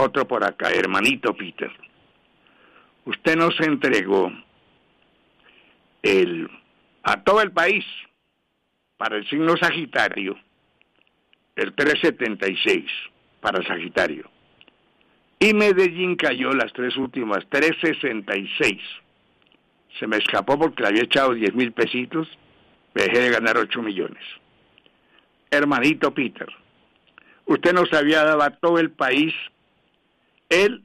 Otro por acá, hermanito Peter. Usted nos entregó a todo el país para el signo Sagitario el 376 para Sagitario. Y Medellín cayó las tres últimas, 366. Se me escapó porque le había echado 10,000 pesitos, me dejé de ganar 8 millones. Hermanito Peter, usted nos había dado a todo el país el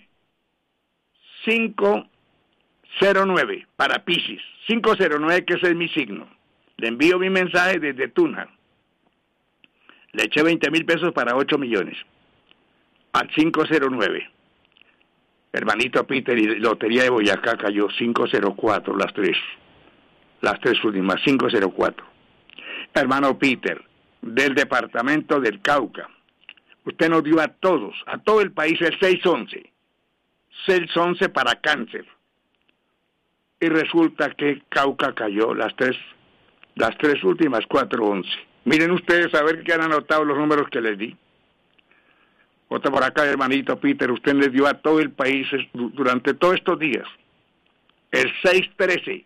509 para Piscis, 509 que ese es mi signo. Le envío mi mensaje desde Tuna. Le eché 20,000 pesos para 8 millones. Al 509. Hermanito Peter, y Lotería de Boyacá cayó 504, las tres últimas, 504. Hermano Peter, del departamento del Cauca, usted nos dio a todos, a todo el país el 611. 611 para Cáncer. Y resulta que Cauca cayó las tres últimas, 411. Miren ustedes a ver qué han anotado los números que les di. Otra por acá, hermanito Peter, usted les dio a todo el país durante todos estos días el 613.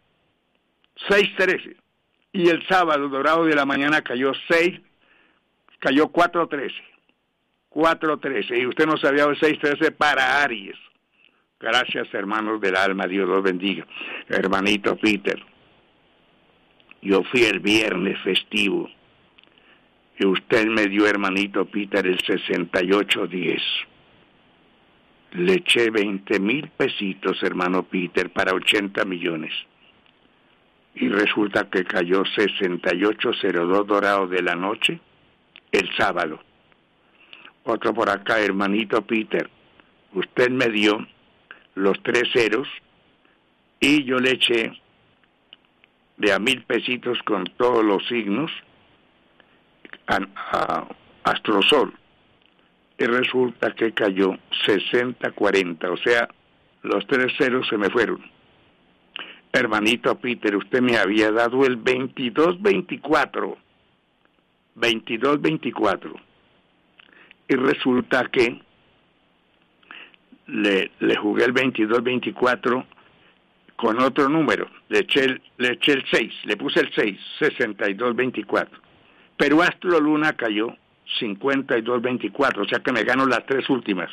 Y el sábado dorado de la mañana cayó 413. Y usted nos había dado el 613 para Aries. Gracias, hermanos del alma, Dios los bendiga. Hermanito Peter, yo fui el viernes festivo y usted me dio, hermanito Peter, el 6810. Le eché 20,000 pesitos, hermano Peter, para 80 millones. Y resulta que cayó 6802 dorado de la noche el sábado. Otro por acá, hermanito Peter, usted me dio los 3 ceros y yo le eché de a 1,000 pesitos con todos los signos a Astrosol y resulta que cayó 6040, o sea, los 3 ceros se me fueron. Hermanito Peter, usted me había dado el 2224 y resulta que le jugué el 22-24 con otro número, le eché el 6, le puse el 6, 62-24, pero Astro Luna cayó 52-24, o sea que me gano las 3 últimas.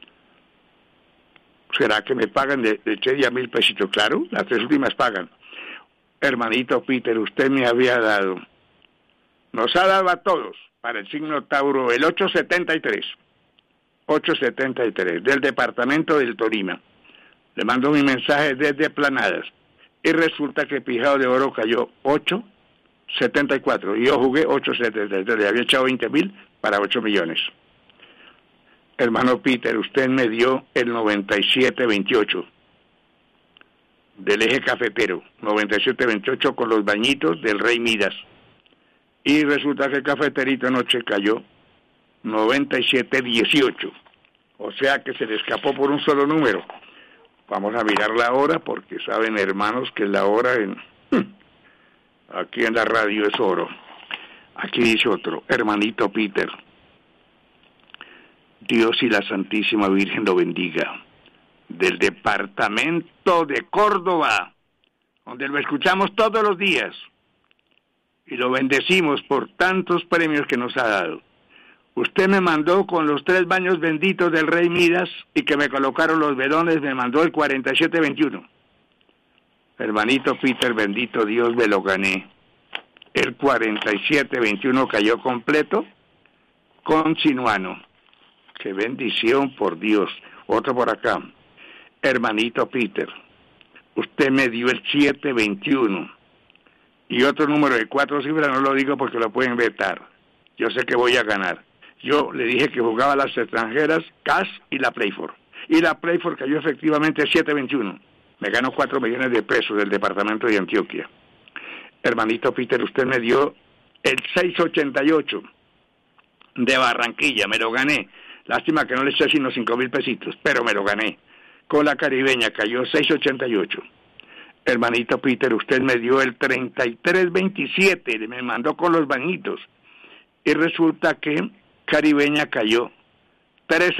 ¿Será que me pagan? Le eché ya 1,000 pesitos, claro, las 3 últimas pagan. Hermanito Peter, usted me había dado, nos ha dado a todos, para el signo Tauro, el 873, del departamento del Tolima. Le mando mi mensaje desde Planadas. Y resulta que Pijao de Oro cayó 874. Y yo jugué 873. Le había echado 20,000 para 8 millones. Hermano Peter, usted me dio el 9728 del eje cafetero. 9728 con los bañitos del Rey Midas. Y resulta que el cafeterito anoche cayó 9718. O sea que se le escapó por un solo número. Vamos a mirar la hora porque saben, hermanos, que la hora aquí en la radio es oro. Aquí dice otro, hermanito Peter, Dios y la Santísima Virgen lo bendiga. Del departamento de Córdoba, donde lo escuchamos todos los días y lo bendecimos por tantos premios que nos ha dado. Usted me mandó con los 3 baños benditos del Rey Midas y que me colocaron los velones, me mandó el 4721. Hermanito Peter, bendito Dios, me lo gané. El 4721 cayó completo con sinuano. Qué bendición, por Dios. Otro por acá. Hermanito Peter, usted me dio el 721. Y otro número de 4 cifras, no lo digo porque lo pueden vetar. Yo sé que voy a ganar. Yo le dije que jugaba las extranjeras, Cash y la Playfor. Y la Playfor cayó efectivamente 721. Me ganó 4 millones de pesos del departamento de Antioquia. Hermanito Peter, usted me dio el 688 de Barranquilla, me lo gané. Lástima que no le eché sino 5,000 pesitos, pero me lo gané. Con la Caribeña cayó 688. Hermanito Peter, usted me dio el 3327, me mandó con los bañitos. Y resulta que Caribeña cayó 13